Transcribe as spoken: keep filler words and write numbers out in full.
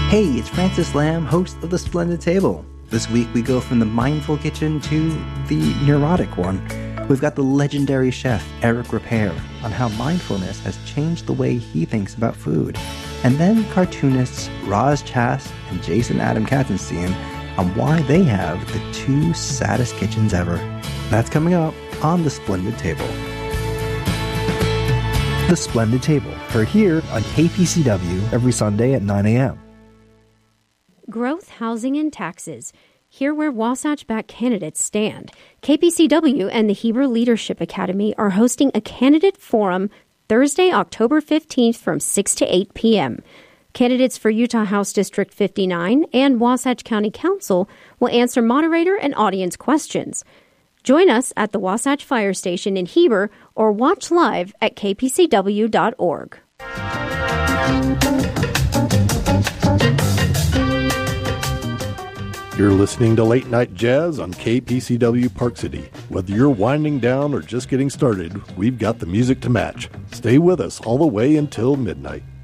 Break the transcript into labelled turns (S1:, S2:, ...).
S1: Hey, it's Francis Lamb, host of The Splendid Table. This week we go from the mindful kitchen to the neurotic one. We've got the legendary chef Eric Ripert on how mindfulness has changed the way he thinks about food. And then cartoonists Roz Chast and Jason Adam Katzenstein on why they have the two saddest kitchens ever. That's coming up on The Splendid Table. The Splendid Table, heard here on K P C W every Sunday at nine a.m.
S2: Growth, housing, and taxes. Here where Wasatch-backed candidates stand. K P C W and the Heber Leadership Academy are hosting a candidate forum Thursday, October fifteenth from six to eight p.m. Candidates for Utah House District fifty-nine and Wasatch County Council will answer moderator and audience questions. Join us at the Wasatch Fire Station in Heber or watch live at k p c w dot org.
S3: You're listening to Late Night Jazz on K P C W Park City. Whether you're winding down or just getting started, we've got the music to match. Stay with us all the way until midnight.